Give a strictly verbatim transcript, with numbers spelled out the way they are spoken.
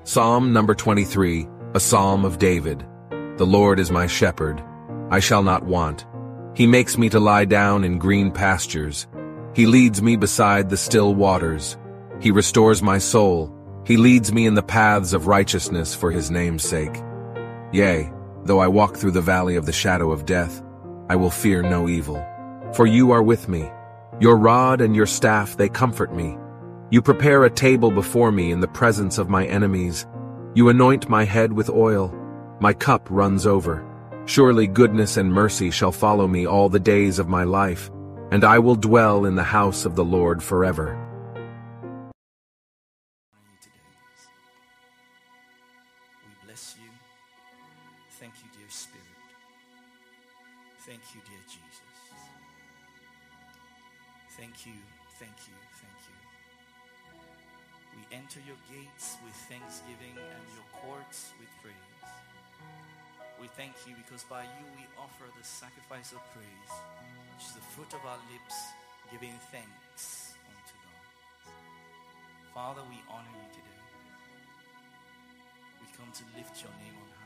Psalm number twenty-three, a psalm of David. The Lord is my shepherd. I shall not want. He makes me to lie down in green pastures. He leads me beside the still waters. He restores my soul. He leads me in the paths of righteousness for his name's sake. Yea, though I walk through the valley of the shadow of death, I will fear no evil. For you are with me. Your rod and your staff, they comfort me. You prepare a table before me in the presence of my enemies. You anoint my head with oil. My cup runs over. Surely goodness and mercy shall follow me all the days of my life, and I will dwell in the house of the Lord forever. We bless you. Thank you, dear Spirit. Thank you, dear Jesus. Thank you, thank you, thank you. We enter your gates with thanksgiving and your courts with praise. We thank you because by you we offer the sacrifice of praise, which is the fruit of our lips, giving thanks unto God. Father, we honor you today. We come to lift your name on high.